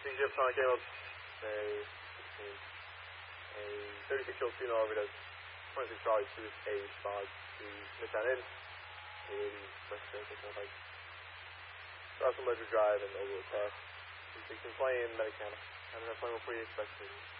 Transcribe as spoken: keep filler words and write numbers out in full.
C G F Sonic Caleb, a sixteen, a thirty-six year old female Arvidas, twenty-six Charlie two, a spot to Midtown Inn, a eighty West Coast, Midtown Pike, Russell Ledger Drive, and Overwood Pass, sixteen Plain, Medicana, and an appointment for you expected.